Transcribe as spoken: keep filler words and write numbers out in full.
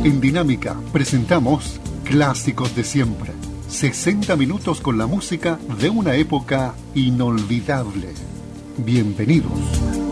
En Dinámica presentamos Clásicos de Siempre. sesenta minutos con la música de una época inolvidable. Bienvenidos.